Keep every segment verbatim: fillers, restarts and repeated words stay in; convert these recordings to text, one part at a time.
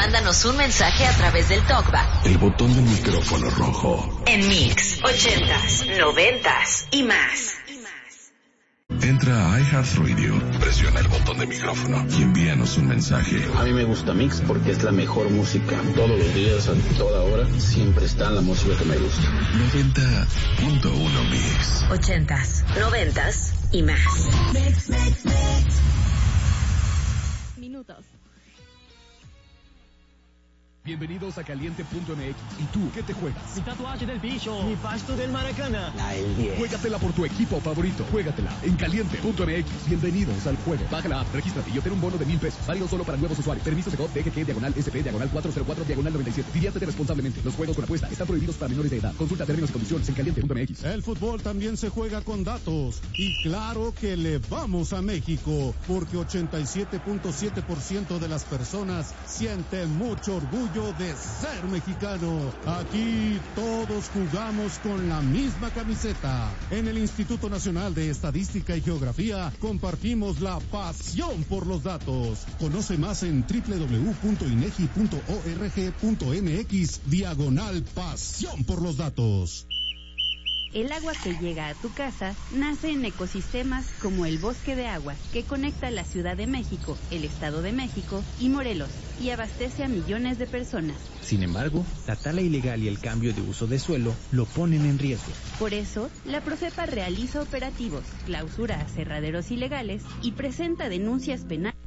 mándanos un mensaje a través del TalkBack. El botón del micrófono rojo. En Mix, ochentas, noventas y más. Entra a iHeartRadio, presiona el botón de micrófono y envíanos un mensaje. A mí me gusta Mix porque es la mejor música. Todos los días, a toda hora, siempre está la música que me gusta. noventa punto uno Mix. Ochentas, noventas y más. Mix, mix, mix. Minutos. Bienvenidos a Caliente punto M X. ¿Y tú qué te juegas? Mi tatuaje del bicho. Mi pasto del Maracaná. La el diez. Juégatela por tu equipo favorito. Juégatela en Caliente punto M X. Bienvenidos al juego. Baja la app, regístrate y obtén un bono de mil pesos. Válido solo para nuevos usuarios. Permiso de G O T, D G G, diagonal S P, diagonal cuatro cero cuatro, diagonal noventa y siete. Diviértete responsablemente. Los juegos con apuesta están prohibidos para menores de edad. Consulta términos y condiciones en Caliente punto M X. El fútbol también se juega con datos. Y claro que le vamos a México. Porque ochenta y siete punto siete por ciento de las personas sienten mucho orgullo de ser mexicano. Aquí todos jugamos con la misma camiseta. En el Instituto Nacional de Estadística y Geografía compartimos la pasión por los datos. Conoce más en doble u doble u doble u punto inegi punto org punto m x diagonal pasión por los datos. El agua que llega a tu casa nace en ecosistemas como el Bosque de Agua, que conecta la Ciudad de México, el Estado de México y Morelos, y abastece a millones de personas. Sin embargo, la tala ilegal y el cambio de uso de suelo lo ponen en riesgo. Por eso, la Profepa realiza operativos, clausura aserraderos ilegales y presenta denuncias penales.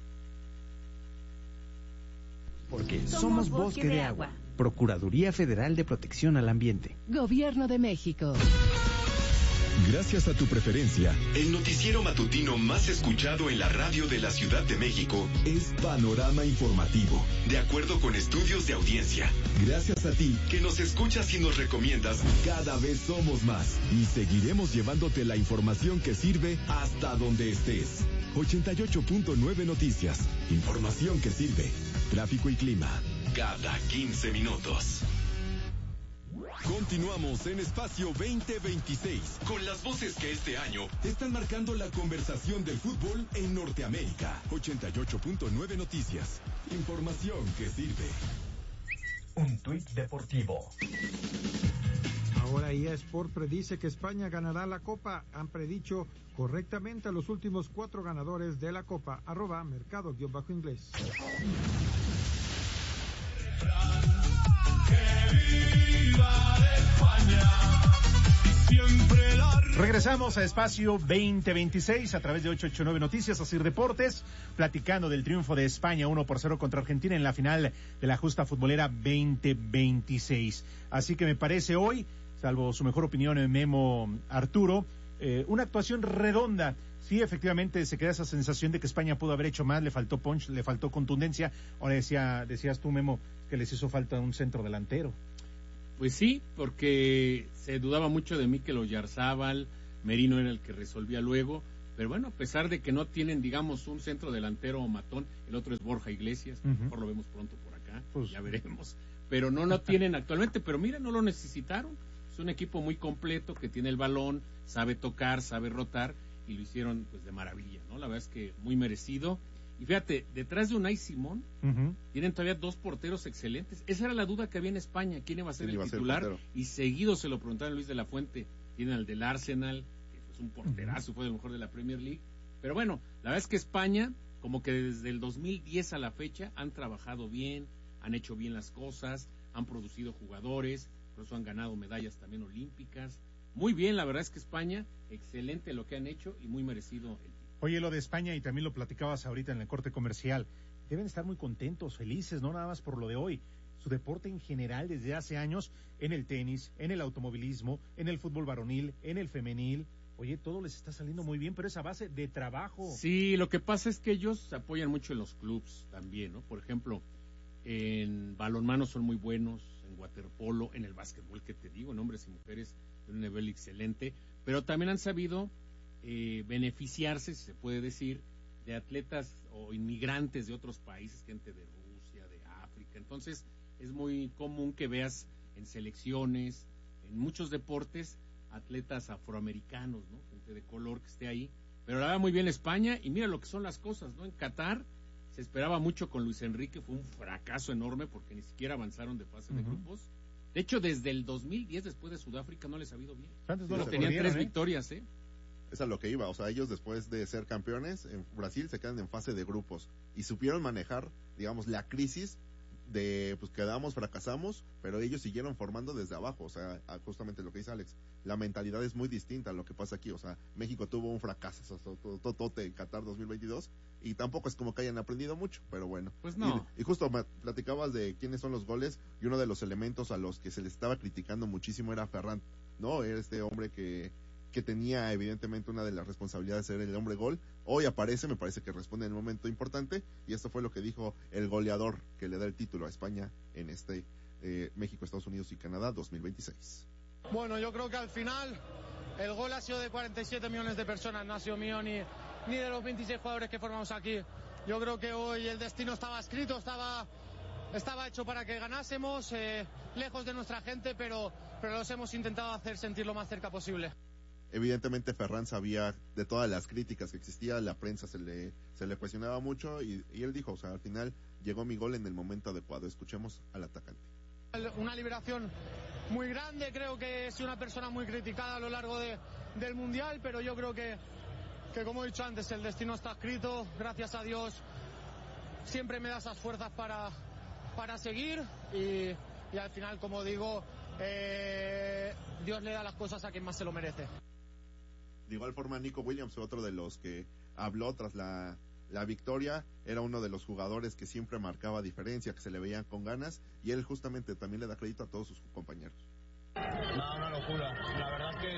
Porque somos Bosque de Agua. Procuraduría Federal de Protección al Ambiente. Gobierno de México. Gracias a tu preferencia, el noticiero matutino más escuchado en la radio de la Ciudad de México es Panorama Informativo, de acuerdo con estudios de audiencia. Gracias a ti, que nos escuchas y nos recomiendas, cada vez somos más y seguiremos llevándote la información que sirve hasta donde estés. ochenta y ocho punto nueve Noticias, información que sirve. Tráfico y clima, cada quince minutos. Continuamos en Espacio veinte veintiséis con las voces que este año están marcando la conversación del fútbol en Norteamérica. ochenta y ocho punto nueve Noticias. Información que sirve. Un tuit deportivo. Ahora E A Sport predice que España ganará la Copa. Han predicho correctamente a los últimos cuatro ganadores de la Copa. Arroba mercado-inglés. Regresamos a Espacio veinte veintiséis a través de ochocientos ochenta y nueve Noticias, Asir Deportes, platicando del triunfo de España uno por cero contra Argentina en la final de la justa futbolera veinte veintiséis. Así que me parece hoy, salvo su mejor opinión en Memo Arturo, eh, una actuación redonda. Sí, efectivamente se queda esa sensación de que España pudo haber hecho más, le faltó punch, le faltó contundencia. Ahora decía, decías tú, Memo, que les hizo falta un centro delantero. Pues sí, porque se dudaba mucho de Mikel Oyarzábal, Merino era el que resolvía luego, pero bueno, a pesar de que no tienen, digamos, un centro delantero matón, el otro es Borja Iglesias, uh-huh. mejor lo vemos pronto por acá, pues, ya veremos, pero no, no tienen actualmente, pero mira, no lo necesitaron, es un equipo muy completo que tiene el balón, sabe tocar, sabe rotar, y lo hicieron pues de maravilla, ¿no? La verdad es que muy merecido. Y fíjate, detrás de Unai Simón, uh-huh. tienen todavía dos porteros excelentes. Esa era la duda que había en España, quién iba a ser el titular, el y seguido se lo preguntaron a Luis de la Fuente. Tienen al del Arsenal, que es un porterazo, uh-huh. fue el mejor de la Premier League. Pero bueno, la verdad es que España, como que desde el dos mil diez a la fecha, han trabajado bien, han hecho bien las cosas, han producido jugadores, por eso han ganado medallas también olímpicas. Muy bien, la verdad es que España, excelente lo que han hecho y muy merecido el Oye, lo de España, y también lo platicabas ahorita en el corte comercial, deben estar muy contentos, felices, no nada más por lo de hoy. Su deporte en general desde hace años, en el tenis, en el automovilismo, en el fútbol varonil, en el femenil, oye, todo les está saliendo muy bien, pero es a base de trabajo. Sí, lo que pasa es que ellos se apoyan mucho en los clubs también, ¿no? Por ejemplo, en balonmano son muy buenos, en waterpolo, en el básquetbol, que te digo, en hombres y mujeres, de un nivel excelente, pero también han sabido Eh, beneficiarse, si se puede decir, de atletas o inmigrantes de otros países, gente de Rusia, de África. Entonces es muy común que veas en selecciones, en muchos deportes, atletas afroamericanos, ¿no? Gente de color que esté ahí, pero la va muy bien España, y mira lo que son las cosas, ¿no? En Qatar se esperaba mucho con Luis Enrique, fue un fracaso enorme porque ni siquiera avanzaron de fase uh-huh. de grupos. De hecho, desde el dos mil diez, después de Sudáfrica, no les ha ido bien. Antes no sí, lo tenían tres ¿eh? victorias, ¿eh? Es a lo que iba, o sea, ellos después de ser campeones en Brasil se quedan en fase de grupos y supieron manejar, digamos, la crisis de, pues quedamos, fracasamos, pero ellos siguieron formando desde abajo, o sea, justamente lo que dice Alex, la mentalidad es muy distinta a lo que pasa aquí, o sea, México tuvo un fracaso totote en Qatar dos mil veintidós y tampoco es como que hayan aprendido mucho, pero bueno. Pues no. Y, y justo platicabas de quiénes son los goles y uno de los elementos a los que se les estaba criticando muchísimo era Ferran, ¿no? Era este hombre que que tenía evidentemente una de las responsabilidades de ser el hombre gol, hoy aparece, me parece que responde en un momento importante, y esto fue lo que dijo el goleador que le da el título a España en este eh, México, Estados Unidos y Canadá dos mil veintiséis. Bueno, yo creo que al final el gol ha sido de cuarenta y siete millones de personas, no ha sido mío ni, ni de los veintiséis jugadores que formamos aquí. Yo creo que hoy el destino estaba escrito, estaba, estaba hecho para que ganásemos, eh, lejos de nuestra gente, pero, pero los hemos intentado hacer sentir lo más cerca posible. Evidentemente Ferran sabía de todas las críticas que existía, la prensa se le se le cuestionaba mucho y, y él dijo, o sea, al final llegó mi gol en el momento adecuado. Escuchemos al atacante. Una liberación muy grande, creo que he sido una persona muy criticada a lo largo de, del Mundial, pero yo creo que, que como he dicho antes, el destino está escrito, gracias a Dios siempre me da esas fuerzas para, para seguir y, y al final, como digo, eh, Dios le da las cosas a quien más se lo merece. De igual forma, Nico Williams fue otro de los que habló tras la, la victoria. Era uno de los jugadores que siempre marcaba diferencia, que se le veían con ganas, y él justamente también le da crédito a todos sus compañeros. No, una locura. La verdad es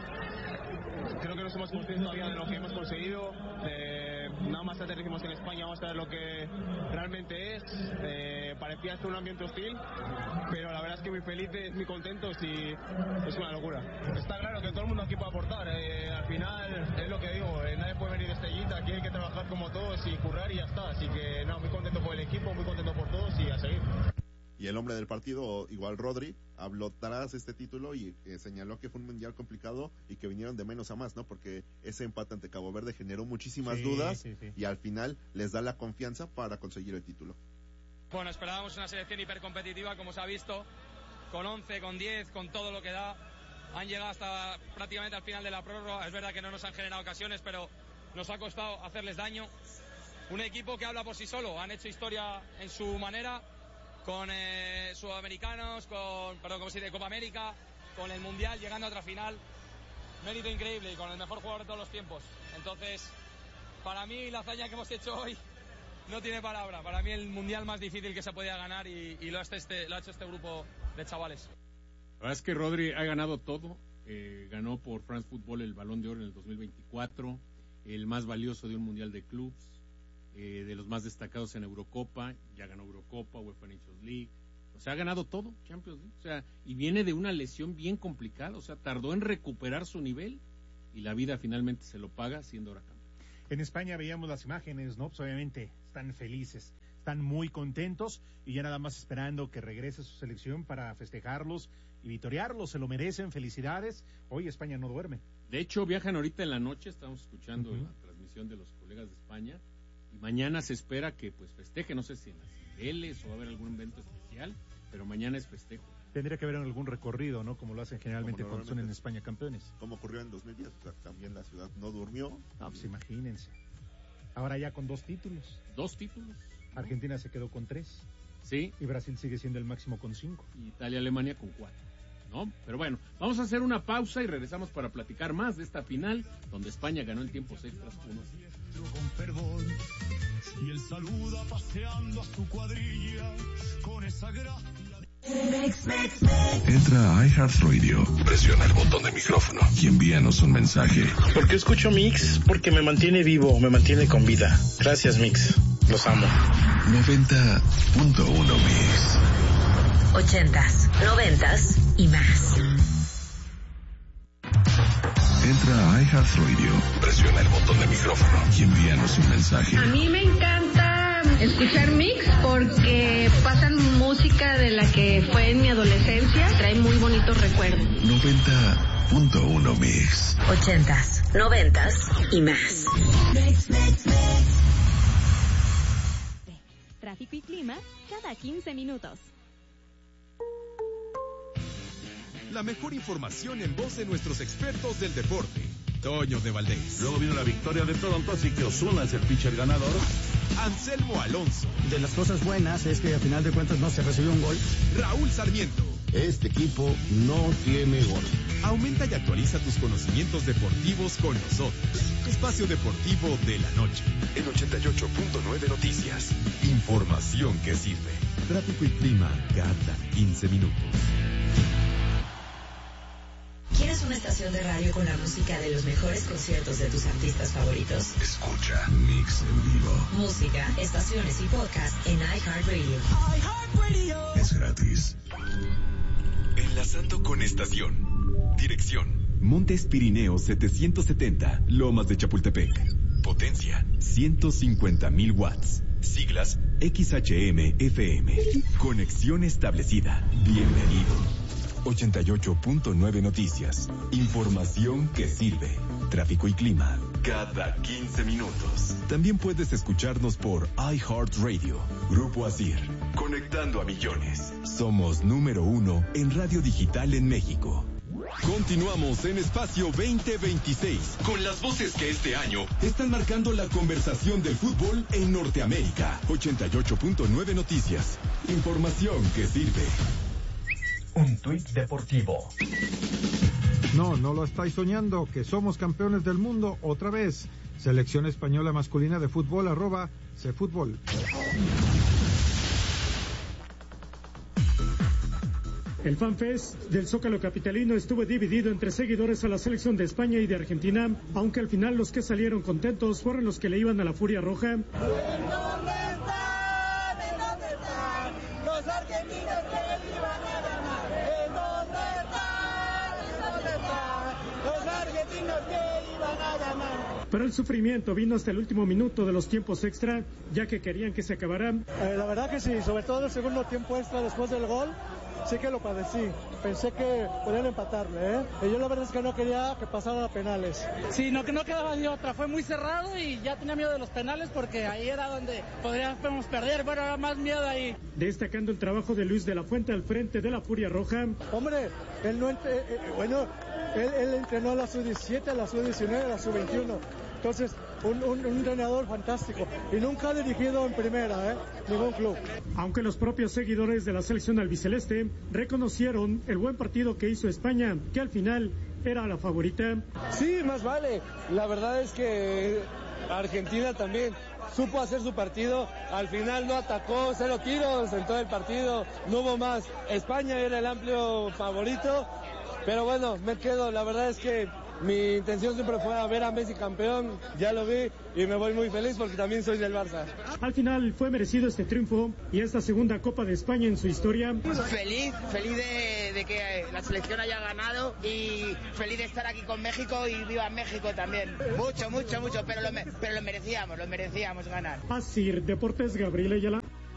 que creo que no somos conscientes todavía de lo que hemos conseguido. Eh, nada más aterrizamos en España, vamos a ver lo que realmente es. Eh, parecía ser un ambiente hostil, pero la verdad es que muy felices, muy contentos y es una locura. Está claro que todo el mundo aquí puede aportar. Eh, al final es lo que digo, eh, nadie puede venir de estrellita, aquí hay que trabajar como todos y currar y ya está. Así que no, muy contento por el equipo, muy contento por todos y a seguir. Y el hombre del partido, igual Rodri, habló tras este título y eh, señaló que fue un mundial complicado y que vinieron de menos a más, ¿no? Porque ese empate ante Cabo Verde generó muchísimas sí, dudas sí, sí. y al final les da la confianza para conseguir el título. Bueno, esperábamos una selección hipercompetitiva, como se ha visto, con once, con diez, con todo lo que da. Han llegado hasta prácticamente al final de la prórroga. Es verdad que no nos han generado ocasiones, pero nos ha costado hacerles daño. Un equipo que habla por sí solo. Han hecho historia en su manera, con eh, sudamericanos, con, perdón, como se dice, Copa América, con el Mundial, llegando a otra final. Mérito increíble y con el mejor jugador de todos los tiempos. Entonces, para mí la hazaña que hemos hecho hoy no tiene palabra. Para mí el Mundial más difícil que se podía ganar y, y lo, ha este, lo ha hecho este grupo de chavales. La verdad es que Rodri ha ganado todo. Eh, ganó por France Football el Balón de Oro en el dos mil veinticuatro, el más valioso de un Mundial de Clubs. Eh, de los más destacados en Eurocopa, ya ganó Eurocopa, UEFA Nations League, o sea, ha ganado todo, Champions League, o sea, y viene de una lesión bien complicada, o sea, tardó en recuperar su nivel y la vida finalmente se lo paga siendo ahora campeón. En España veíamos las imágenes, ¿no? Pues obviamente están felices, están muy contentos y ya nada más esperando que regrese su selección para festejarlos y victoriarlos, se lo merecen, felicidades. Hoy España no duerme. De hecho, viajan ahorita en la noche, estamos escuchando uh-huh. la transmisión de los colegas de España. Y mañana se espera que pues festeje, no sé si en las Cibeles o va a haber algún evento especial, pero mañana es festejo. Tendría que haber algún recorrido, ¿no? Como lo hacen generalmente cuando son en España campeones. Como ocurrió en dos mil diez, o sea, también la ciudad no durmió. No, pues imagínense. Ahora ya con dos títulos. Dos títulos. Argentina se quedó con tres. Sí. Y Brasil sigue siendo el máximo con cinco. Y Italia, Alemania con cuatro. ¿No? Pero bueno, vamos a hacer una pausa y regresamos para platicar más de esta final, donde España ganó en tiempos extras uno. Con perdón, y él saluda paseando a su cuadrilla con esa gracia. Entra a iHeartRadio, presiona el botón de micrófono y envíanos un mensaje. ¿Por qué escucho Mix? Porque me mantiene vivo, me mantiene con vida. Gracias, Mix. Los amo. noventa punto uno Mix. Ochentas, noventas y más. Entra a iHeartRadio, presiona el botón de micrófono y envíanos un mensaje. A mí me encanta escuchar Mix porque pasan música de la que fue en mi adolescencia, trae muy bonitos recuerdos. noventa punto uno Mix. Ochentas, noventas y más. Mix, mix, mix. tráfico y clima cada quince minutos. La mejor información en voz de nuestros expertos del deporte. Toño de Valdés. Luego vino la victoria de Toronto, así que Ozuna es el pitcher ganador. Anselmo Alonso. De las cosas buenas es que a final de cuentas no se recibió un gol. Raúl Sarmiento. Este equipo no tiene gol. Aumenta y actualiza tus conocimientos deportivos con nosotros. Espacio Deportivo de la Noche. En ochenta y ocho punto nueve Noticias. Información que sirve. Tráfico y clima cada quince minutos. ¿Quieres una estación de radio con la música de los mejores conciertos de tus artistas favoritos? Escucha Mix en vivo. Música, estaciones y podcast en iHeartRadio. iHeartRadio. Es gratis. Enlazando con estación. Dirección. Montes Pirineos setecientos setenta, Lomas de Chapultepec. Potencia, ciento cincuenta mil watts. Siglas, X H M F M. Conexión establecida. Bienvenido. ochenta y ocho punto nueve Noticias. Información que sirve. Tráfico y clima cada quince minutos. También puedes escucharnos por iHeartRadio. Grupo Asir. Conectando a millones. Somos número uno en radio digital en México. Continuamos en Espacio veinte veintiséis con las voces que este año están marcando la conversación del fútbol en Norteamérica. ochenta y ocho punto nueve Noticias. Información que sirve. Un tuit deportivo. No, no lo estáis soñando, que somos campeones del mundo otra vez. Selección española masculina de fútbol, arroba Cfútbol. El FanFest del Zócalo capitalino estuvo dividido entre seguidores a la selección de España y de Argentina, aunque al final los que salieron contentos fueron los que le iban a la Furia Roja. ¿En dónde están? ¿En dónde están los argentinos que iban a ganar? ¿En dónde están? ¿En dónde están los argentinos que iban a ganar? Pero el sufrimiento vino hasta el último minuto de los tiempos extra, ya que querían que se acabaran. Eh, la verdad que sí, sobre todo el segundo tiempo extra después del gol. Sí que lo padecí, pensé que podían empatarle, ¿eh? Y yo la verdad es que no quería que pasaran a penales. Sí, no, que no quedaba de otra, fue muy cerrado y ya tenía miedo de los penales porque ahí era donde podríamos perder, bueno, era más miedo ahí. Destacando el trabajo de Luis de la Fuente al frente de la Furia Roja. Hombre, él no, ent- eh, eh, bueno, él, él entrenó a la sub diecisiete, a la sub diecinueve, a la sub veintiuno. Entonces, un, un, un entrenador fantástico. Y nunca ha dirigido en primera, ¿eh? Ningún club. Aunque los propios seguidores de la selección albiceleste reconocieron el buen partido que hizo España, que al final era la favorita. Sí, más vale. La verdad es que Argentina también supo hacer su partido. Al final no atacó, cero tiros en todo el partido. No hubo más. España era el amplio favorito. Pero bueno, me quedo. La verdad es que mi intención siempre fue a ver a Messi campeón, ya lo vi y me voy muy feliz porque también soy del Barça. Al final fue merecido este triunfo y esta segunda Copa de España en su historia. Feliz, feliz de, de que la selección haya ganado y feliz de estar aquí con México y viva México también. Mucho, mucho, mucho, pero lo, pero lo merecíamos, lo merecíamos ganar. Asir Deportes, Gabriel Ayala.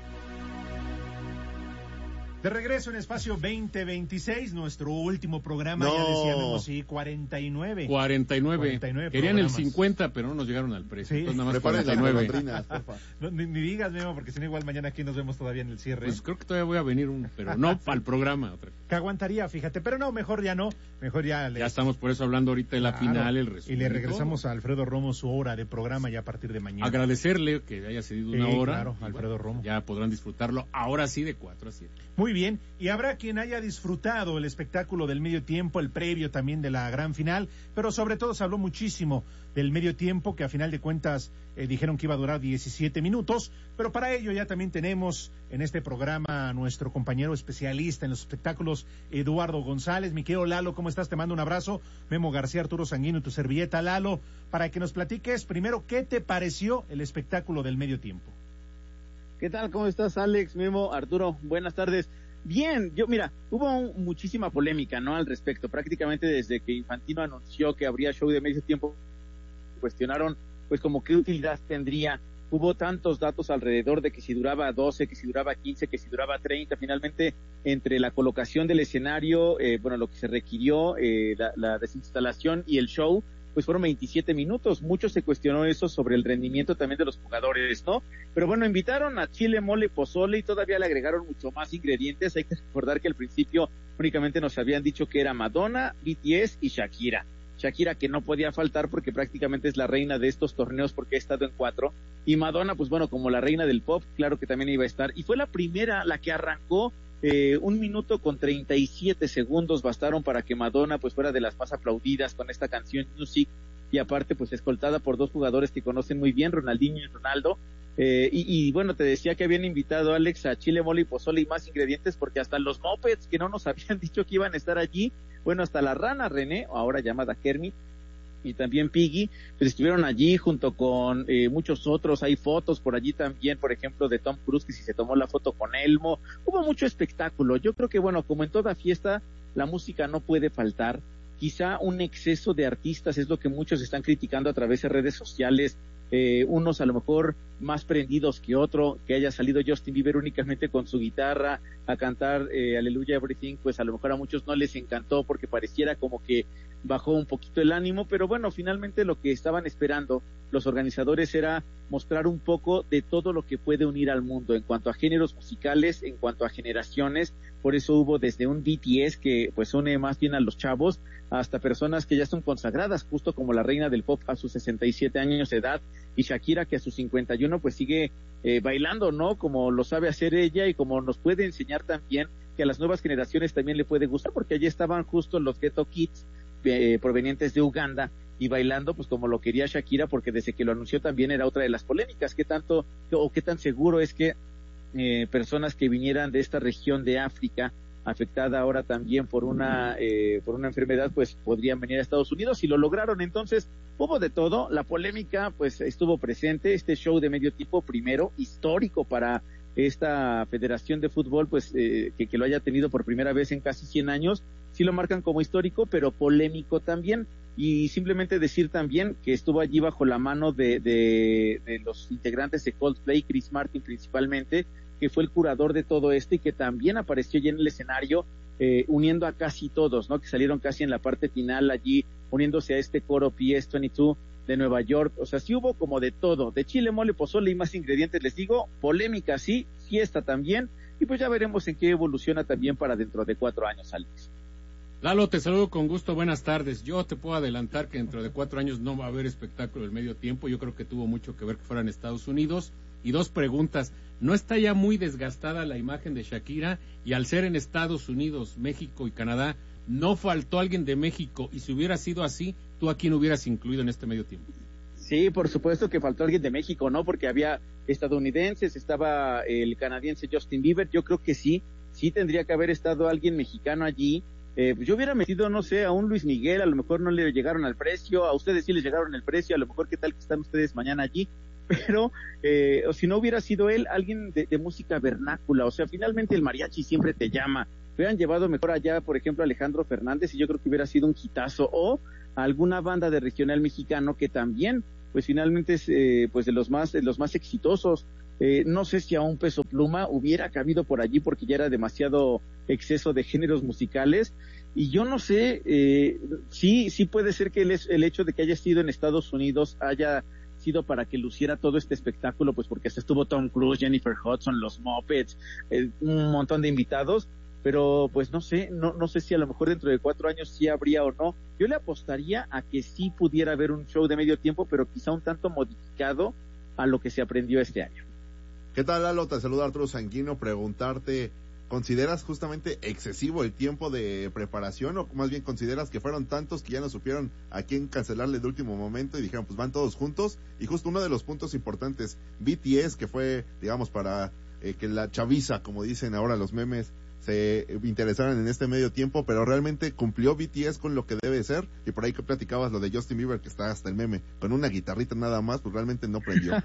De regreso en Espacio veinte veintiséis, nuestro último programa, no. ya decíamos, sí, cuarenta y nueve. cuarenta y nueve. cuarenta y nueve Querían programas. el cincuenta, pero no nos llegaron al precio. Sí. Entonces nada más cuarenta y nueve. No, ni, ni digas, Memo, porque si no igual mañana aquí nos vemos todavía en el cierre. Pues creo que todavía voy a venir, un, pero no para el programa. Otra. Que aguantaría, fíjate, pero no, mejor ya no, mejor ya. Le... Ya estamos por eso hablando ahorita de la claro, final, el resumen. Y le regresamos a Alfredo Romo su hora de programa ya a partir de mañana. Agradecerle que haya cedido una sí, hora. Claro, Alfredo bueno, Romo. Ya podrán disfrutarlo ahora sí de cuatro a siete. Muy bien, y habrá quien haya disfrutado el espectáculo del medio tiempo, el previo también de la gran final, pero sobre todo se habló muchísimo del medio tiempo, que a final de cuentas eh, dijeron que iba a durar diecisiete minutos, pero para ello ya también tenemos en este programa a nuestro compañero especialista en los espectáculos, Eduardo González. Mi querido Lalo, ¿cómo estás? Te mando un abrazo. Memo García, Arturo Sanguino y tu servilleta, Lalo, para que nos platiques primero qué te pareció el espectáculo del medio tiempo. ¿Qué tal? ¿Cómo estás, Alex, Memo, Arturo? Buenas tardes. Bien, yo, mira, hubo un, muchísima polémica, ¿no?, al respecto. Prácticamente desde que Infantino anunció que habría show de medio tiempo, cuestionaron, pues, como qué utilidad tendría. Hubo tantos datos alrededor de que si duraba doce, que si duraba quince, que si duraba treinta. Finalmente, entre la colocación del escenario, eh, bueno, lo que se requirió, eh, la, la desinstalación y el show, pues fueron veintisiete minutos. Mucho se cuestionó eso sobre el rendimiento también de los jugadores, ¿no? Pero bueno, invitaron a chile, mole, pozole y todavía le agregaron mucho más ingredientes. Hay que recordar que al principio únicamente nos habían dicho que era Madonna, B T S y Shakira. Shakira que no podía faltar porque prácticamente es la reina de estos torneos porque ha estado en cuatro. Y Madonna, pues bueno, como la reina del pop, claro que también iba a estar. Y fue la primera, la que arrancó. Eh, un minuto con treinta y siete segundos bastaron para que Madonna pues fuera de las más aplaudidas con esta canción Music, y aparte pues escoltada por dos jugadores que conocen muy bien, Ronaldinho y Ronaldo. Eh, y, y bueno, te decía que habían invitado a Alex a chile, mole y pozole y más ingredientes, porque hasta los mopeds que no nos habían dicho que iban a estar allí, bueno, hasta la rana René, ahora llamada Kermit, y también Piggy, pues estuvieron allí junto con eh, muchos otros. Hay fotos por allí también, por ejemplo, de Tom Cruise, que si se tomó la foto con Elmo. Hubo mucho espectáculo. Yo creo que, bueno, como en toda fiesta, la música no puede faltar. Quizá un exceso de artistas es lo que muchos están criticando a través de redes sociales. Eh, unos a lo mejor más prendidos que otro, que haya salido Justin Bieber únicamente con su guitarra a cantar eh, Aleluya Everything, pues a lo mejor a muchos no les encantó porque pareciera como que bajó un poquito el ánimo, pero bueno, finalmente lo que estaban esperando los organizadores era mostrar un poco de todo lo que puede unir al mundo en cuanto a géneros musicales, en cuanto a generaciones. Por eso hubo desde un B T S que pues une más bien a los chavos, hasta personas que ya son consagradas, justo como la reina del pop a sus sesenta y siete años de edad, y Shakira que a sus cincuenta y uno pues sigue eh, bailando, ¿no? Como lo sabe hacer ella y como nos puede enseñar también que a las nuevas generaciones también le puede gustar, porque allí estaban justo los Ghetto Kids eh, provenientes de Uganda y bailando pues como lo quería Shakira, porque desde que lo anunció también era otra de las polémicas, qué tanto o qué tan seguro es que eh, personas que vinieran de esta región de África afectada ahora también por una eh, por una enfermedad, pues podrían venir a Estados Unidos, y lo lograron. Entonces hubo de todo, la polémica pues estuvo presente, este show de medio tiempo primero, histórico para esta federación de fútbol, pues eh, que, que lo haya tenido por primera vez en casi cien años, sí lo marcan como histórico, pero polémico también. Y simplemente decir también que estuvo allí bajo la mano de, de, de los integrantes de Coldplay, Chris Martin principalmente, que fue el curador de todo esto y que también apareció allí en el escenario, eh, uniendo a casi todos, ¿no? Que salieron casi en la parte final allí, uniéndose a este coro P S veintidós de Nueva York. O sea, sí hubo como de todo, de chile, mole, pozole y más ingredientes, les digo, polémica sí, fiesta también, y pues ya veremos en qué evoluciona también para dentro de cuatro años, Alex. Lalo, te saludo con gusto, buenas tardes. Yo te puedo adelantar que dentro de cuatro años no va a haber espectáculo del medio tiempo. Yo creo que tuvo mucho que ver que fuera en Estados Unidos. Y dos preguntas, ¿no está ya muy desgastada la imagen de Shakira? Y al ser en Estados Unidos, México y Canadá, ¿no faltó alguien de México? Y si hubiera sido así, ¿tú a quién hubieras incluido en este medio tiempo? Sí, por supuesto que faltó alguien de México, ¿no? Porque había estadounidenses, estaba el canadiense Justin Bieber. Yo creo que sí, sí tendría que haber estado alguien mexicano allí. Eh, yo hubiera metido, no sé, a un Luis Miguel, a lo mejor no le llegaron al precio, a ustedes sí les llegaron el precio, a lo mejor qué tal que están ustedes mañana allí, pero eh, o si no hubiera sido él, alguien de, de música vernácula. O sea, finalmente el mariachi siempre te llama. Hubieran llevado mejor allá, por ejemplo, a Alejandro Fernández, y yo creo que hubiera sido un hitazo, o a alguna banda de regional mexicano que también, pues finalmente es eh, pues de los más de los más exitosos. Eh, no sé si a un Peso Pluma hubiera cabido por allí porque ya era demasiado exceso de géneros musicales, y yo no sé, eh, sí, sí puede ser que el, el hecho de que haya sido en Estados Unidos haya sido para que luciera todo este espectáculo, pues porque hasta estuvo Tom Cruise, Jennifer Hudson, los Muppets, eh, un montón de invitados, pero pues no sé, no, no sé si a lo mejor dentro de cuatro años sí habría o no. Yo le apostaría a que sí pudiera haber un show de medio tiempo, pero quizá un tanto modificado a lo que se aprendió este año. ¿Qué tal, Lalo? Te saluda Arturo Sanguino. Preguntarte, ¿consideras justamente excesivo el tiempo de preparación, o más bien consideras que fueron tantos que ya no supieron a quién cancelarle de último momento y dijeron, pues van todos juntos? Y justo uno de los puntos importantes, B T S, que fue, digamos, para eh, que la chaviza, como dicen ahora los memes, se interesaran en este medio tiempo, pero realmente cumplió B T S con lo que debe ser. Y por ahí que platicabas lo de Justin Bieber, que está hasta el meme, con una guitarrita nada más, pues realmente no prendió.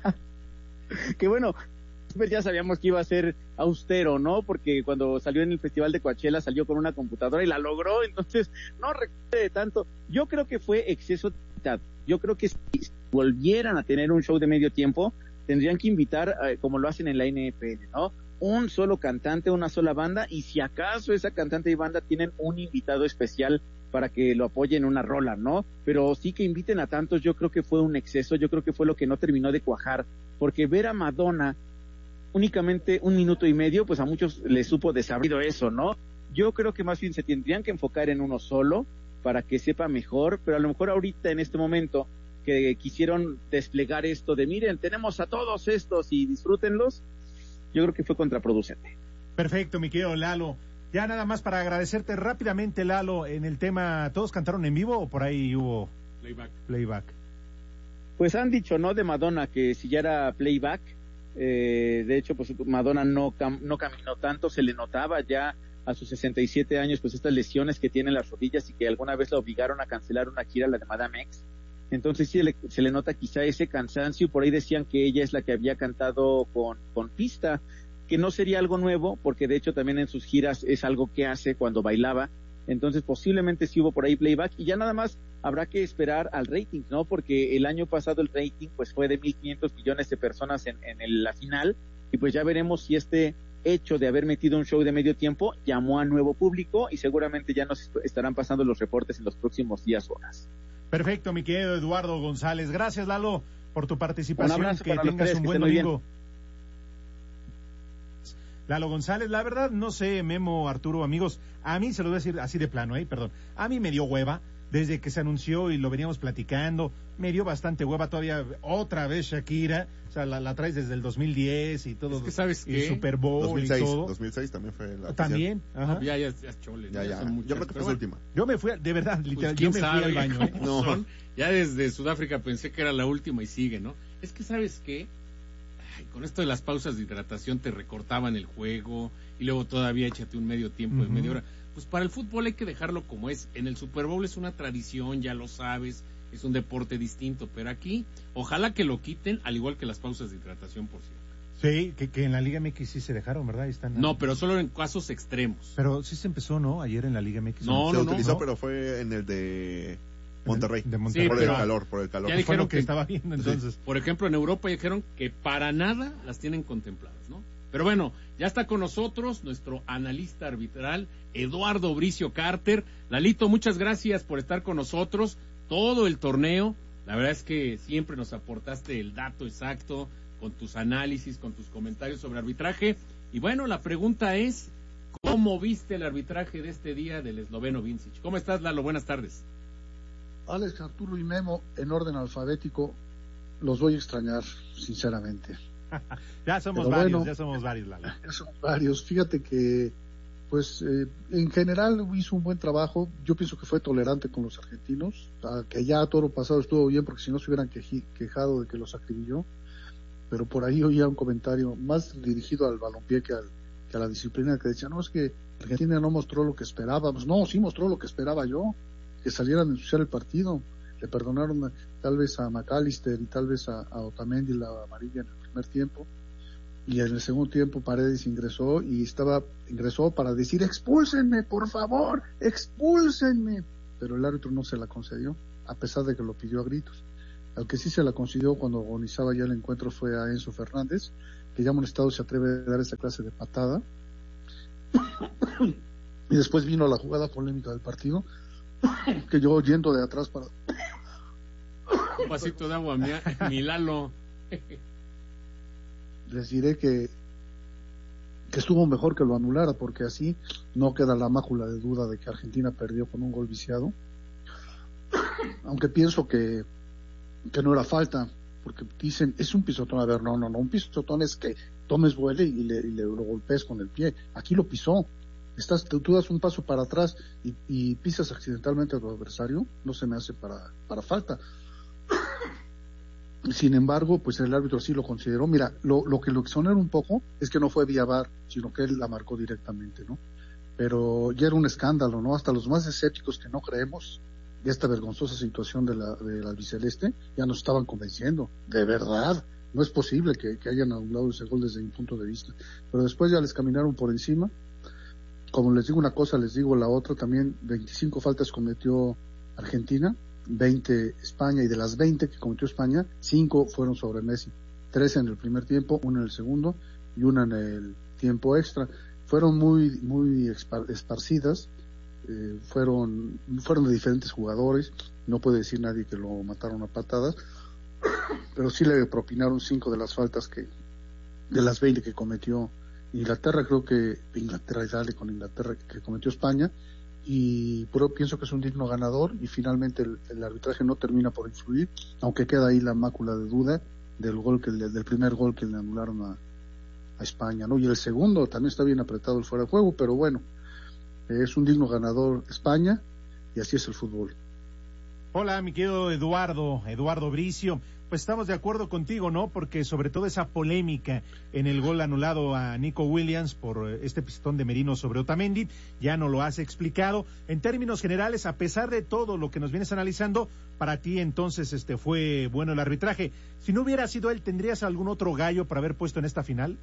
Que bueno, ya sabíamos que iba a ser austero, ¿no? Porque cuando salió en el Festival de Coachella salió con una computadora y la logró, entonces no requiere tanto. Yo creo que fue exceso de calidad. Yo creo que si volvieran a tener un show de medio tiempo, tendrían que invitar, eh, como lo hacen en la N F L, ¿no? Un solo cantante, una sola banda, y si acaso esa cantante y banda tienen un invitado especial para que lo apoyen en una rola, ¿no? Pero sí que inviten a tantos, yo creo que fue un exceso, yo creo que fue lo que no terminó de cuajar, porque ver a Madonna únicamente un minuto y medio, pues a muchos les supo desabrido eso, ¿no? Yo creo que más bien se tendrían que enfocar en uno solo para que sepa mejor, pero a lo mejor ahorita en este momento que quisieron desplegar esto de miren, tenemos a todos estos y disfrútenlos, yo creo que fue contraproducente. Perfecto, mi querido Lalo. Ya nada más para agradecerte rápidamente, Lalo, en el tema, ¿todos cantaron en vivo o por ahí hubo playback? Playback. Pues han dicho, ¿no? De Madonna, que si ya era playback, eh, de hecho, pues Madonna no, cam- no caminó tanto, se le notaba ya a sus sesenta y siete años, pues estas lesiones que tiene en las rodillas y que alguna vez la obligaron a cancelar una gira, la de Madame X. Entonces sí le, se le nota quizá ese cansancio, por ahí decían que ella es la que había cantado con, con pista, que no sería algo nuevo, porque de hecho también en sus giras es algo que hace cuando bailaba, entonces posiblemente sí hubo por ahí playback, y ya nada más habrá que esperar al rating, ¿no? Porque el año pasado el rating pues fue de mil quinientos millones de personas en, en el, la final, y pues ya veremos si este hecho de haber metido un show de medio tiempo llamó a nuevo público, y seguramente ya nos estarán pasando los reportes en los próximos días o horas. Perfecto, mi querido Eduardo González. Gracias, Lalo, por tu participación. Un abrazo que para los tengas tres, un que buen estén muy domingo. Lalo González, la verdad, no sé, Memo, Arturo, amigos, a mí se lo voy a decir así de plano, ¿eh? Perdón, a mí me dio hueva, desde que se anunció y lo veníamos platicando, me dio bastante hueva todavía, otra vez Shakira, o sea, la, la traes desde el dos mil diez y todo, es que sabes y qué, Super Bowl dos mil seis, y todo. dos mil seis también fue la También, ajá. No, ya, ya, ya, chole, ya, ya, ya yo creo que fue la última. Yo me fui, de verdad, literal, Pues, yo me sabe, fui al baño, ¿eh? No. Son, ya desde Sudáfrica pensé que era la última y sigue, ¿no? Es que, ¿sabes qué? Ay, con esto de las pausas de hidratación te recortaban el juego y luego todavía échate un medio tiempo uh-huh. de media hora. Pues para el fútbol hay que dejarlo como es. En el Super Bowl es una tradición, ya lo sabes, es un deporte distinto, pero aquí ojalá que lo quiten, al igual que las pausas de hidratación, por cierto. Sí, que, que en la Liga M X sí se dejaron, ¿verdad? Ahí están. No, pero solo en casos extremos. Pero sí se empezó, ¿no? Ayer en la Liga M X. No, se no, utilizó, no. pero fue en el de Monterrey. De Monterrey. Sí, por pero, el calor, por el calor. Ya dijeron que, que estaba viendo entonces. Sí. Por ejemplo, en Europa dijeron que para nada las tienen contempladas, ¿no? Pero bueno, ya está con nosotros nuestro analista arbitral, Eduardo Bricio Carter. Lalito, muchas gracias por estar con nosotros todo el torneo. La verdad es que siempre nos aportaste el dato exacto con tus análisis, con tus comentarios sobre arbitraje. Y bueno, la pregunta es, ¿cómo viste el arbitraje de este día del esloveno Vincic? ¿Cómo estás, Lalo? Buenas tardes. Alex, Arturo y Memo, en orden alfabético, los voy a extrañar, sinceramente. ya somos Pero varios, bueno, ya somos varios, Lalo. Ya somos varios. Fíjate que, pues, eh, en general hizo un buen trabajo. Yo pienso que fue tolerante con los argentinos, que ya todo lo pasado estuvo bien, porque si no se hubieran queji- quejado de que los acribilló. Pero por ahí oía un comentario más dirigido al balompié que, al, que a la disciplina, que decía, no, es que Argentina no mostró lo que esperábamos. No, sí mostró lo que esperaba yo, que salieran a ensuciar el partido. Le perdonaron a, tal vez a McAllister y tal vez a, a Otamendi la amarilla en el primer tiempo, y en el segundo tiempo Paredes ingresó y estaba ingresó para decir expúlsenme, por favor, expúlsenme, pero el árbitro no se la concedió, a pesar de que lo pidió a gritos. Al que sí se la concedió cuando agonizaba ya el encuentro fue a Enzo Fernández, que ya molestado se atreve a dar esa clase de patada. Y después vino la jugada polémica del partido, que yo yendo de atrás para... Un vasito de agua, mi, mi Lalo. Les diré que, que estuvo mejor que lo anulara, porque así no queda la mácula de duda de que Argentina perdió con un gol viciado. Aunque pienso que, que no era falta, porque dicen, es un pisotón. A ver, no, no, no, un pisotón es que tomes vuelo y le, y le lo golpees con el pie. Aquí lo pisó. Estás, tú, tú das un paso para atrás y, y pisas accidentalmente a tu adversario, no se me hace para, para falta. Sin embargo, pues el árbitro sí lo consideró. Mira, lo, lo que lo exonera un poco es que no fue vía V A R, sino que él la marcó directamente, ¿no? Pero ya era un escándalo, ¿no? Hasta los más escépticos que no creemos de esta vergonzosa situación de la, de la albiceleste ya nos estaban convenciendo. De verdad, no es posible que, que hayan anulado ese gol desde mi punto de vista. Pero después ya les caminaron por encima. Como les digo una cosa, les digo la otra también. veinticinco faltas cometió Argentina, veinte España, y de las veinte que cometió España, cinco fueron sobre Messi, trece en el primer tiempo, una en el segundo y una en el tiempo extra. Fueron muy muy esparcidas, eh, fueron, fueron de diferentes jugadores, no puede decir nadie que lo mataron a patadas, pero sí le propinaron cinco de las faltas que, de las veinte que cometió Inglaterra, creo que Inglaterra y dale con Inglaterra que cometió España, y pero pienso que es un digno ganador, y finalmente el, el arbitraje no termina por influir, aunque queda ahí la mácula de duda del gol que le, del primer gol que le anularon a, a España, ¿no? Y el segundo también está bien apretado el fuera de juego, pero bueno, es un digno ganador España, y así es el fútbol. Hola, mi querido Eduardo, Eduardo Bricio. Pues estamos de acuerdo contigo, ¿no? Porque sobre todo esa polémica en el gol anulado a Nico Williams por este pistón de Merino sobre Otamendi, ya no lo has explicado. En términos generales, a pesar de todo lo que nos vienes analizando, para ti entonces este fue bueno el arbitraje. Si no hubiera sido él, ¿tendrías algún otro gallo para haber puesto en esta final?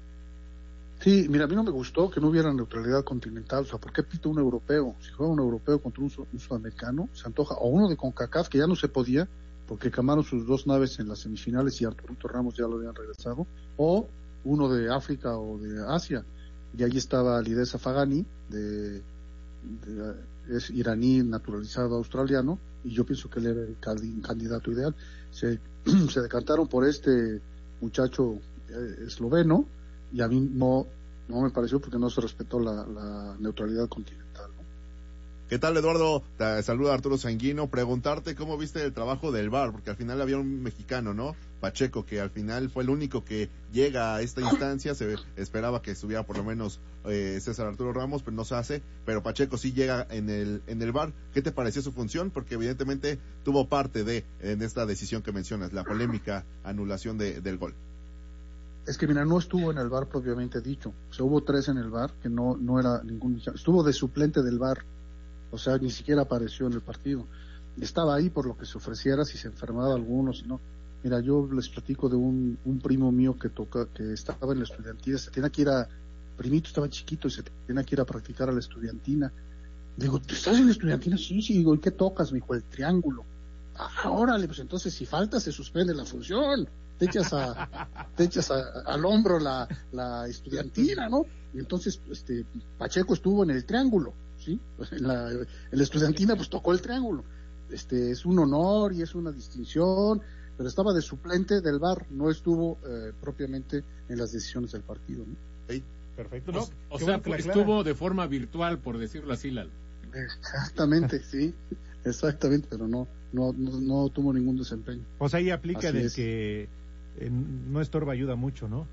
Sí, mira, a mí no me gustó que no hubiera neutralidad continental. O sea, ¿por qué pita un europeo? Si juega un europeo contra un, un sudamericano, se antoja. O uno de CONCACAF, que ya no se podía, porque quemaron sus dos naves en las semifinales y Arturito Ramos ya lo habían regresado, o uno de África o de Asia, y ahí estaba Lidesa Fagani, de, de, es iraní naturalizado australiano, y yo pienso que él era el candidato ideal. Se, se decantaron por este muchacho eh, esloveno, y a mí no, no me pareció porque no se respetó la, la neutralidad continental. ¿Qué tal, Eduardo? Te saluda Arturo Sanguino. Preguntarte cómo viste el trabajo del V A R, porque al final había un mexicano, ¿no? Pacheco, que al final fue el único que llega a esta instancia. Se esperaba que estuviera por lo menos eh, César Arturo Ramos, pero no se hace. Pero Pacheco sí llega en el en el V A R. ¿Qué te pareció su función? Porque evidentemente tuvo parte de en esta decisión que mencionas, la polémica anulación de, del gol. Es que mira, no estuvo en el V A R propiamente dicho. O sea, hubo tres en el V A R, que no no era ningún... Estuvo de suplente del V A R. O sea, ni siquiera apareció en el partido. Estaba ahí por lo que se ofreciera, si se enfermaba alguno, si no. Mira, yo les platico de un, un primo mío que toca, que estaba en la estudiantina, se tenía que ir a, primito estaba chiquito y se tenía que ir a practicar a la estudiantina. Digo, ¿tú estás en la estudiantina? Sí, sí, digo, ¿y qué tocas? Me dijo, el triángulo. Ah, órale, pues entonces si falta se suspende la función. Te echas a, te echas a, al hombro la, la estudiantina, ¿no? Y entonces, este, Pacheco estuvo en el triángulo. Sí, en la, en la estudiantina pues tocó el triángulo. Este es un honor y es una distinción, pero estaba de suplente del V A R, no estuvo eh, propiamente en las decisiones del partido, ¿no? Sí, perfecto. No, o, o sea, pues, estuvo de forma virtual, por decirlo así, Lalo. Exactamente, sí, exactamente, pero no, no, no, no tuvo ningún desempeño. O sea, ahí aplica Así de es. que eh, no estorba, ayuda mucho, ¿no?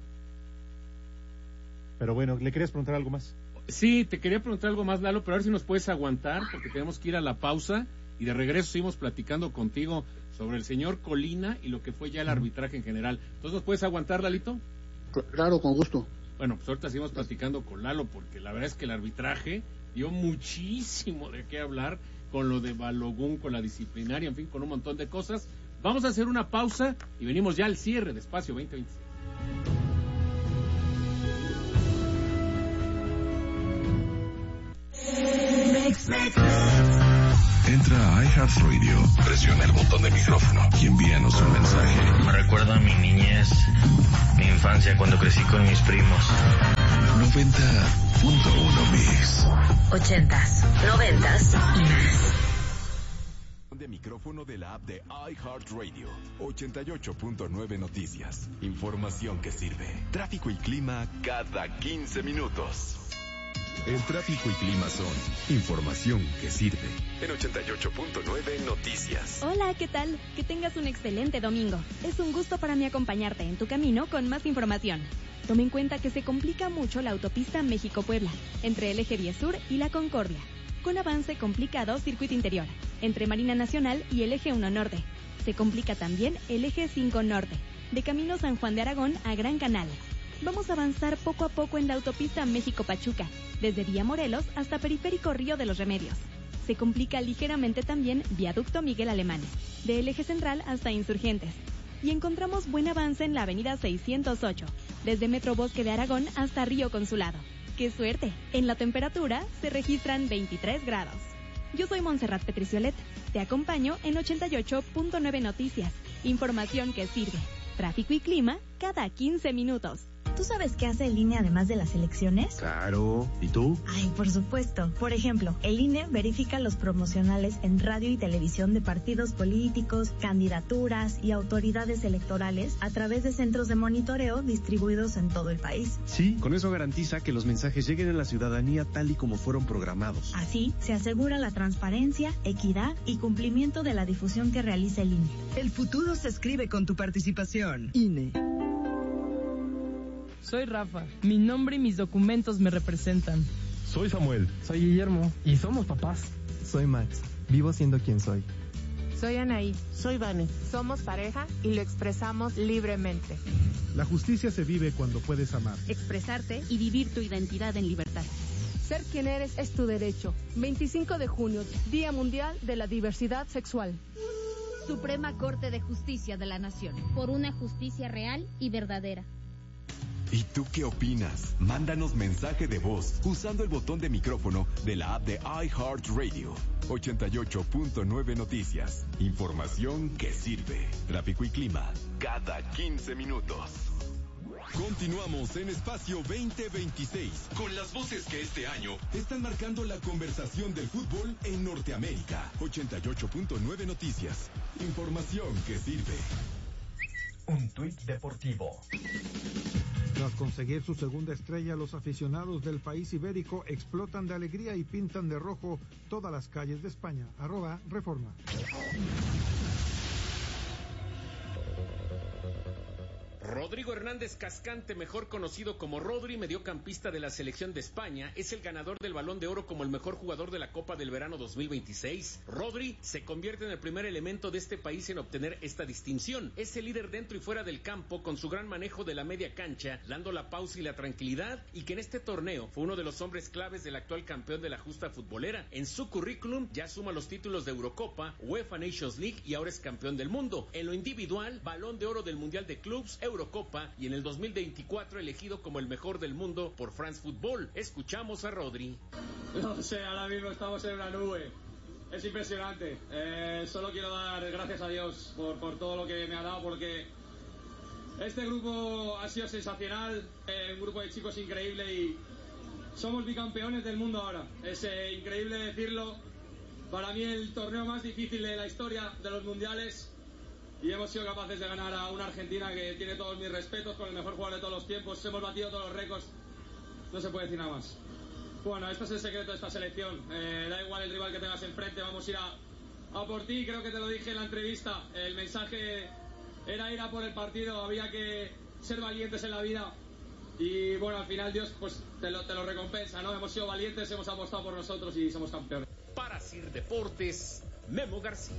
Pero bueno, ¿le querías preguntar algo más? Sí, te quería preguntar algo más, Lalo, pero a ver si nos puedes aguantar, porque tenemos que ir a la pausa y de regreso seguimos platicando contigo sobre el señor Colina y lo que fue ya el arbitraje en general. Entonces, ¿nos puedes aguantar, Lalito? Claro, con gusto. Bueno, pues ahorita seguimos platicando con Lalo, porque la verdad es que el arbitraje dio muchísimo de qué hablar, con lo de Balogun, con la disciplinaria, en fin, con un montón de cosas. Vamos a hacer una pausa y venimos ya al cierre de Espacio veinte veintiséis. Entra a iHeartRadio, presiona el botón de micrófono y envíanos un mensaje. Me recuerda a mi niñez, mi infancia cuando crecí con mis primos. noventa punto uno Mix. Ochentas, noventas y más. De micrófono de la app de iHeartRadio. ochenta y ocho punto nueve Noticias. Información que sirve. Tráfico y clima cada quince minutos. El tráfico y clima son información que sirve. En ochenta y ocho punto nueve Noticias. Hola, ¿qué tal? Que tengas un excelente domingo. Es un gusto para mí acompañarte en tu camino con más información. Toma en cuenta que se complica mucho la autopista México-Puebla, entre el eje diez Sur y la Concordia, con avance complicado circuito interior, entre Marina Nacional y el eje uno Norte. Se complica también el eje cinco Norte, de camino San Juan de Aragón a Gran Canal. Vamos a avanzar poco a poco en la autopista México-Pachuca, desde Vía Morelos hasta Periférico Río de los Remedios. Se complica ligeramente también Viaducto Miguel Alemán, del eje central hasta Insurgentes. Y encontramos buen avance en la avenida seiscientos ocho, desde Metro Bosque de Aragón hasta Río Consulado. ¡Qué suerte! En la temperatura se registran veintitrés grados. Yo soy Montserrat Petriciolet. Te acompaño en ochenta y ocho punto nueve Noticias. Información que sirve. Tráfico y clima cada quince minutos. ¿Tú sabes qué hace el I N E además de las elecciones? Claro. ¿Y tú? Ay, por supuesto. Por ejemplo, el I N E verifica los promocionales en radio y televisión de partidos políticos, candidaturas y autoridades electorales a través de centros de monitoreo distribuidos en todo el país. Sí, con eso garantiza que los mensajes lleguen a la ciudadanía tal y como fueron programados. Así, se asegura la transparencia, equidad y cumplimiento de la difusión que realiza el I N E. El futuro se escribe con tu participación. I N E. Soy Rafa. Mi nombre y mis documentos me representan. Soy Samuel. Soy Guillermo. Y somos papás. Soy Max. Vivo siendo quien soy. Soy Anaí. Soy Vane. Somos pareja y lo expresamos libremente. La justicia se vive cuando puedes amar, expresarte y vivir tu identidad en libertad. Ser quien eres es tu derecho. veinticinco de junio, Día Mundial de la Diversidad Sexual. Suprema Corte de Justicia de la Nación. Por una justicia real y verdadera. ¿Y tú qué opinas? Mándanos mensaje de voz usando el botón de micrófono de la app de iHeartRadio. ochenta y ocho punto nueve Noticias. Información que sirve. Tráfico y clima cada quince minutos. Continuamos en Espacio veinte veintiséis con las voces que este año están marcando la conversación del fútbol en Norteamérica. ochenta y ocho punto nueve Noticias. Información que sirve. Un tuit deportivo. Tras conseguir su segunda estrella, los aficionados del país ibérico explotan de alegría y pintan de rojo todas las calles de España. Arroba Reforma. Rodrigo Hernández Cascante, mejor conocido como Rodri, mediocampista de la selección de España, es el ganador del Balón de Oro como el mejor jugador de la Copa del Verano dos mil veintiséis. Rodri se convierte en el primer elemento de este país en obtener esta distinción. Es el líder dentro y fuera del campo con su gran manejo de la media cancha, dando la pausa y la tranquilidad, y que en este torneo fue uno de los hombres claves del actual campeón de la justa futbolera. En su currículum ya suma los títulos de Eurocopa, UEFA Nations League y ahora es campeón del mundo. En lo individual, Balón de Oro del Mundial de Clubs, Eurocopa, y en el dos mil veinticuatro elegido como el mejor del mundo por France Football. Escuchamos a Rodri. No sé, ahora mismo estamos en una nube. Es impresionante. Eh, solo quiero dar gracias a Dios por, por todo lo que me ha dado, porque este grupo ha sido sensacional, eh, un grupo de chicos increíble y somos bicampeones del mundo ahora. Es eh, increíble decirlo. Para mí el torneo más difícil de la historia de los mundiales. Y hemos sido capaces de ganar a una Argentina que tiene todos mis respetos, con el mejor jugador de todos los tiempos. Hemos batido todos los récords. No se puede decir nada más. Bueno, este es el secreto de esta selección. Eh, da igual el rival que tengas enfrente, vamos a ir a, a por ti. Creo que te lo dije en la entrevista. El mensaje era ir a por el partido. Había que ser valientes en la vida. Y bueno, al final Dios pues te lo, te lo recompensa, ¿no? Hemos sido valientes, hemos apostado por nosotros y somos campeones. Para Sir Deportes, Memo García.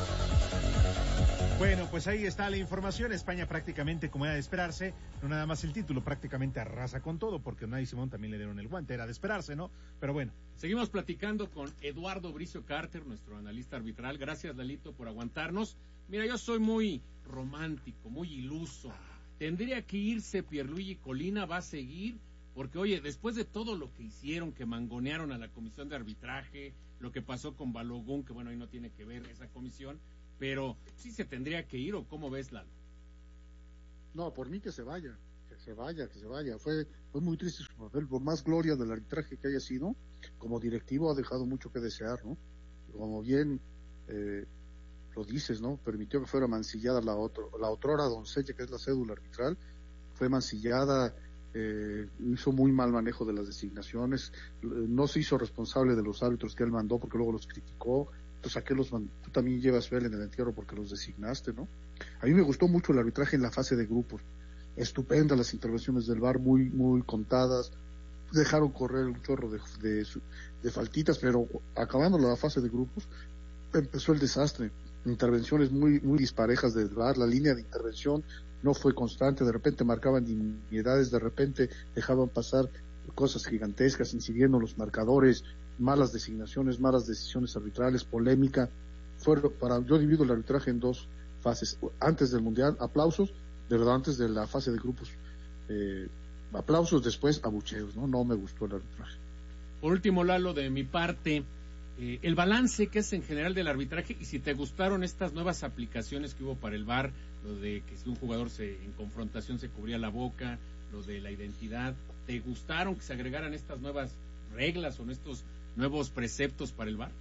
Bueno, pues ahí está la información. España prácticamente, como era de esperarse, no nada más el título, prácticamente arrasa con todo, porque Unai Simón también le dieron el guante, era de esperarse, ¿no? Pero bueno. Seguimos platicando con Eduardo Bricio Carter, nuestro analista arbitral. Gracias, Lalito, por aguantarnos. Mira, yo soy muy romántico, muy iluso. Tendría que irse Pierluigi Colina, va a seguir, porque oye, después de todo lo que hicieron, que mangonearon a la comisión de arbitraje, lo que pasó con Balogun, que bueno, ahí no tiene que ver esa comisión, pero sí se tendría que ir, ¿o cómo ves, Lalo? No, por mí que se vaya, que se vaya, que se vaya. Fue fue muy triste su papel, por más gloria del arbitraje que haya sido, como directivo ha dejado mucho que desear, ¿no? Como bien eh, lo dices, ¿no? Permitió que fuera mancillada la otro, la otrora doncella, que es la cédula arbitral, fue mancillada, eh, hizo muy mal manejo de las designaciones, no se hizo responsable de los árbitros que él mandó porque luego los criticó. Entonces, ¿a qué los mandó? Tú también llevas vela en el entierro porque los designaste, ¿no? A mí me gustó mucho el arbitraje en la fase de grupos. Estupenda las intervenciones del V A R, muy muy contadas. Dejaron correr un chorro de, de, de faltitas, pero acabando la fase de grupos, empezó el desastre. Intervenciones muy muy disparejas del V A R, la línea de intervención no fue constante, de repente marcaban nimiedades, de repente dejaban pasar cosas gigantescas, incidiendo los marcadores, malas designaciones, malas decisiones arbitrales, polémica. Fueron para yo divido el arbitraje en dos fases. Antes del Mundial, aplausos, de verdad, antes de la fase de grupos, eh, aplausos, después abucheos, ¿no? No me gustó el arbitraje. Por último, Lalo, de mi parte, eh, el balance que es en general del arbitraje, y si te gustaron estas nuevas aplicaciones que hubo para el V A R, lo de que si un jugador se en confrontación se cubría la boca, lo de la identidad. ¿Te gustaron que se agregaran estas nuevas reglas o estos nuevos preceptos para el V A R?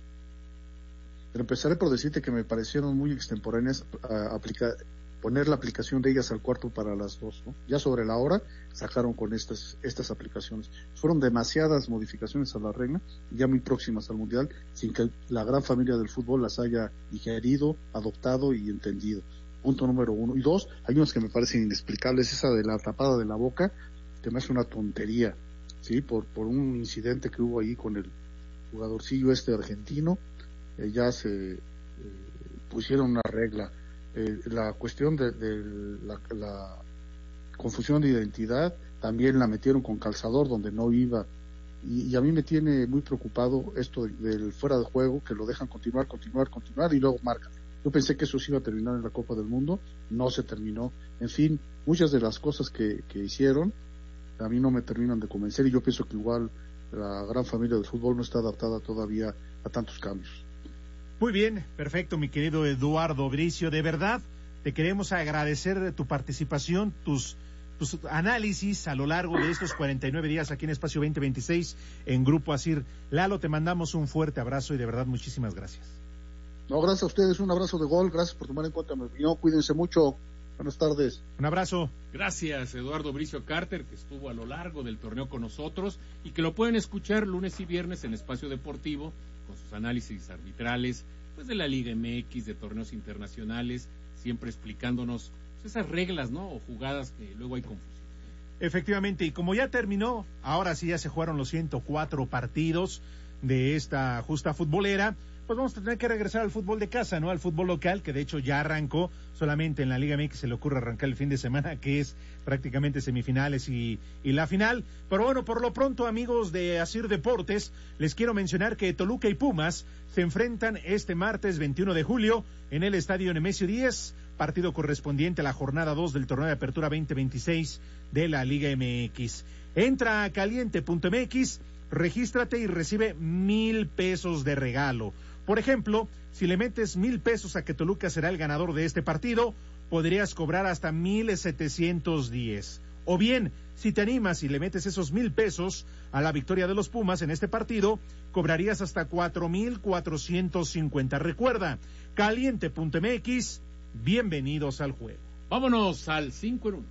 Pero empezaré por decirte que me parecieron muy extemporáneas uh, aplicar, poner la aplicación de ellas al cuarto para las dos, ¿no? Ya sobre la hora sacaron con estas estas aplicaciones. Fueron demasiadas modificaciones a la regla, ya muy próximas al Mundial, sin que la gran familia del fútbol las haya digerido, adoptado y entendido. Punto número uno. Y dos, hay unos que me parecen inexplicables, esa de la tapada de la boca, que me hace una tontería, ¿sí? Por, por un incidente que hubo ahí con el jugadorcillo este argentino, eh, ya se eh, pusieron una regla. Eh, la cuestión de, de la, la confusión de identidad también la metieron con calzador donde no iba, y, y a mí me tiene muy preocupado esto de, del fuera de juego, que lo dejan continuar, continuar, continuar y luego marcan. Yo pensé que eso se iba a terminar en la Copa del Mundo, no se terminó. En fin, muchas de las cosas que, que hicieron a mí no me terminan de convencer, y yo pienso que igual la gran familia del fútbol no está adaptada todavía a tantos cambios. Muy bien, perfecto, mi querido Eduardo Bricio. De verdad, te queremos agradecer de tu participación, tus, tus análisis a lo largo de estos cuarenta y nueve días aquí en Espacio veinte veintiséis en Grupo Asir. Lalo, te mandamos un fuerte abrazo y de verdad muchísimas gracias. No, gracias a ustedes, un abrazo de gol, gracias por tomar en cuenta mi opinión, cuídense mucho, buenas tardes. Un abrazo. Gracias, Eduardo Bricio Carter, que estuvo a lo largo del torneo con nosotros y que lo pueden escuchar lunes y viernes en Espacio Deportivo con sus análisis arbitrales, pues de la Liga M X, de torneos internacionales, siempre explicándonos pues, esas reglas, ¿no? O jugadas que luego hay confusión. Efectivamente, y como ya terminó, ahora sí ya se jugaron los ciento cuatro partidos de esta justa futbolera, pues vamos a tener que regresar al fútbol de casa, ¿no? Al fútbol local, que de hecho ya arrancó, solamente en la Liga M X se le ocurre arrancar el fin de semana, que es prácticamente semifinales y, y la final. Pero bueno, por lo pronto, amigos de Asir Deportes, les quiero mencionar que Toluca y Pumas se enfrentan este martes veintiuno de julio en el Estadio Nemesio diez, partido correspondiente a la jornada dos del torneo de apertura veinte veintiséis de la Liga M X. Entra a caliente punto m x, regístrate y recibe mil pesos de regalo. Por ejemplo, si le metes mil pesos a que Toluca será el ganador de este partido, podrías cobrar hasta mil setecientos diez. O bien, si te animas y le metes esos mil pesos a la victoria de los Pumas en este partido, cobrarías hasta cuatro mil cuatrocientos cincuenta. Recuerda, caliente punto m x, bienvenidos al juego. Vámonos al cinco en uno.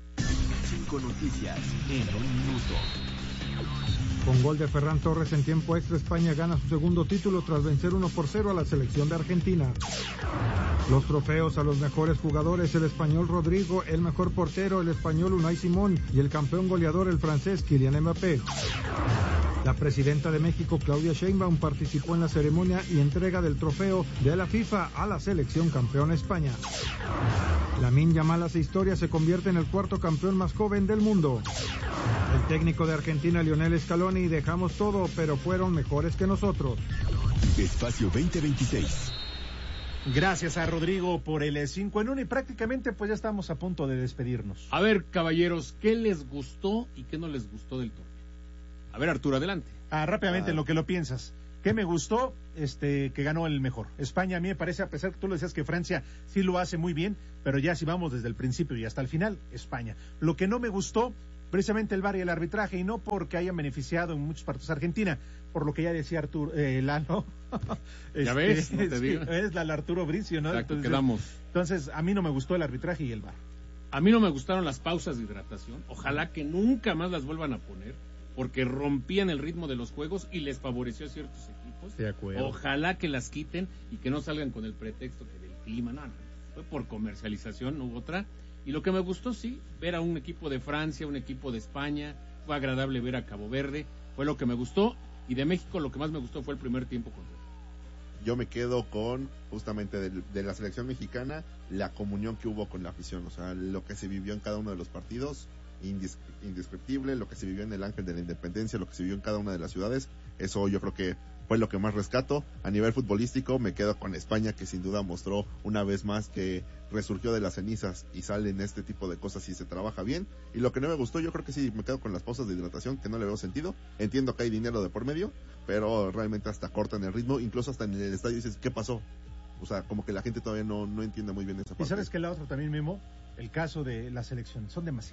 Cinco noticias en un minuto. Con gol de Ferran Torres en tiempo extra, España gana su segundo título tras vencer uno por cero a la selección de Argentina. Los trofeos a los mejores jugadores: el español Rodrigo, el mejor portero el español Unai Simón y el campeón goleador el francés Kylian Mbappé. La presidenta de México, Claudia Sheinbaum, participó en la ceremonia y entrega del trofeo de la FIFA a la selección campeona España. Lamine Yamal hace historia, se convierte en el cuarto campeón más joven del mundo. El técnico de Argentina, Lionel Scaloni: dejamos todo, pero fueron mejores que nosotros. Espacio veinte veintiséis. Gracias a Rodrigo por el cinco en uno y prácticamente pues ya estamos a punto de despedirnos. A ver, caballeros, ¿qué les gustó y qué no les gustó del torneo? A ver, Arturo, adelante. Ah, rápidamente, ah. en lo que lo piensas. ¿Qué me gustó? Este, que ganó el mejor. España, a mí me parece, a pesar que tú lo decías que Francia sí lo hace muy bien, pero ya si vamos desde el principio y hasta el final, España. Lo que no me gustó, precisamente el V A R y el arbitraje, y no porque hayan beneficiado en muchos partidos a Argentina, por lo que ya decía Arturo, eh, Lalo. Ya ves, no te digo. Es la Arturo Bricio, ¿no? Exacto, entonces, quedamos. Entonces, a mí no me gustó el arbitraje y el V A R. A mí no me gustaron las pausas de hidratación. Ojalá que nunca más las vuelvan a poner, porque rompían el ritmo de los juegos y les favoreció a ciertos equipos. De acuerdo. Ojalá que las quiten y que no salgan con el pretexto que del clima. No, no, fue por comercialización, no hubo otra. Y lo que me gustó, sí, ver a un equipo de Francia, un equipo de España, fue agradable ver a Cabo Verde, fue lo que me gustó. Y de México lo que más me gustó fue el primer tiempo con todo. Yo me quedo con, justamente de, de la selección mexicana, la comunión que hubo con la afición, o sea, lo que se vivió en cada uno de los partidos, indis, indescriptible, lo que se vivió en el Ángel de la Independencia, lo que se vivió en cada una de las ciudades, eso yo creo que fue lo que más rescato. A nivel futbolístico me quedo con España, que sin duda mostró una vez más que resurgió de las cenizas y sale en este tipo de cosas y se trabaja bien. Y lo que no me gustó, yo creo que sí me quedo con las pausas de hidratación, que no le veo sentido. Entiendo que hay dinero de por medio, pero realmente hasta cortan el ritmo, incluso hasta en el estadio dices, ¿qué pasó? O sea, como que la gente todavía no, no entiende muy bien esa parte. Y sabes que la otra también, Memo, el caso de la selección, son demasiadas.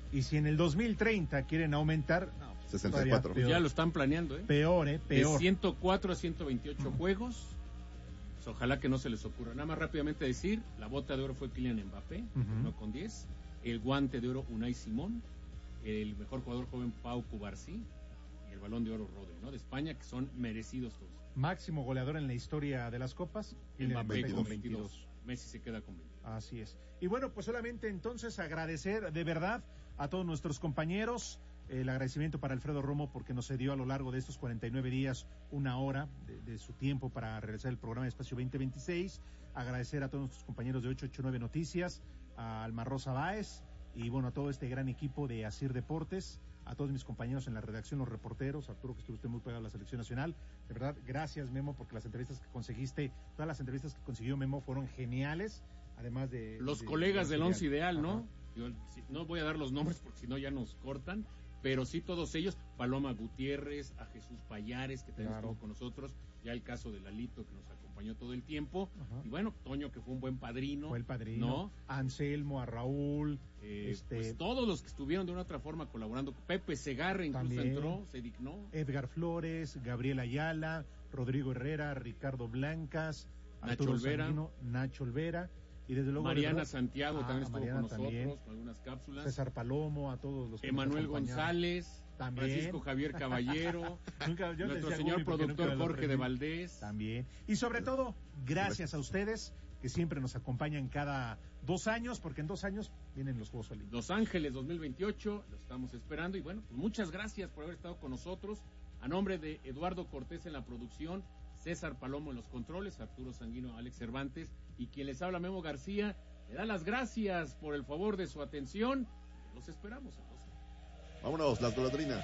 Y si en el dos mil treinta quieren aumentar, no, sesenta y cuatro. Pues ya lo están planeando, ¿eh? Peor, ¿eh? Peor. De ciento cuatro a ciento veintiocho mm. juegos. Pues ojalá que no se les ocurra. Nada más rápidamente decir, la bota de oro fue Kylian Mbappé, uh-huh. no con diez. El guante de oro, Unai Simón. El mejor jugador joven, Pau Cubarsí. Y el balón de oro, Rodri, ¿no? De España, que son merecidos todos. Máximo goleador en la historia de las copas. El Mbappé con veintidós. Messi se queda con veintidós. Así es. Y bueno, pues solamente entonces agradecer de verdad a todos nuestros compañeros. El agradecimiento para Alfredo Romo porque nos cedió a lo largo de estos cuarenta y nueve días una hora de, de su tiempo para realizar el programa de Espacio veinte veintiséis. Agradecer a todos nuestros compañeros de ocho ocho nueve Noticias, a Alma Rosa Báez y bueno, a todo este gran equipo de Asir Deportes, a todos mis compañeros en la redacción, los reporteros, Arturo, que estuvo usted muy pegado a la selección nacional. De verdad, gracias Memo, porque las entrevistas que conseguiste, todas las entrevistas que consiguió Memo fueron geniales, además de... Los de, colegas de del Once Ideal, ¿no? Ajá. Yo, no voy a dar los nombres porque si no ya nos cortan, pero sí todos ellos, Paloma Gutiérrez, a Jesús Payares, que también claro. estuvo con nosotros, ya el caso de Lalito, que nos acompañó todo el tiempo, ajá. y bueno, Toño, que fue un buen padrino. Fue el padrino, ¿no? A Anselmo, a Raúl, eh, este... pues todos los que estuvieron de una otra forma colaborando, Pepe Segarra incluso también entró, se dignó. Edgar Flores, Gabriel Ayala, Rodrigo Herrera, Ricardo Blancas, Nacho Arturo Olvera, Sanguino, Nacho Olvera, y desde luego Mariana desde luego, Santiago ah, también estuvo Mariana con nosotros también, con algunas cápsulas, César Palomo, a todos los que Emanuel González, también. Francisco Javier Caballero, nunca, nuestro señor productor Jorge de Valdés, también, y sobre todo gracias a ustedes que siempre nos acompañan cada dos años, porque en dos años vienen los Juegos Olímpicos. Los Ángeles dos mil veintiocho, lo estamos esperando y bueno, pues muchas gracias por haber estado con nosotros. A nombre de Eduardo Cortés en la producción, César Palomo en los controles, Arturo Sanguino, Alex Cervantes y quien les habla, Memo García, le da las gracias por el favor de su atención. Los esperamos entonces. Vámonos, las golondrinas.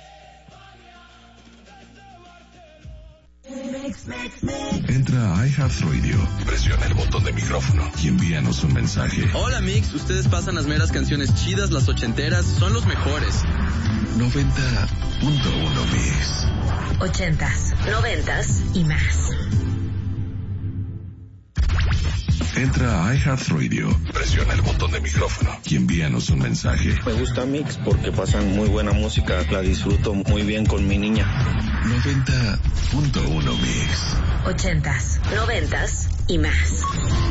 Entra a iHeartRadio, presiona el botón de micrófono y envíanos un mensaje. Hola Mix, ustedes pasan las meras canciones chidas, las ochenteras, son los mejores. noventa punto uno Mix. Ochentas, noventas y más. Entra a iHeartRadio, presiona el botón de micrófono y envíanos un mensaje. Me gusta Mix porque pasan muy buena música, la disfruto muy bien con mi niña. noventa punto uno Mix. Ochentas, noventas y más.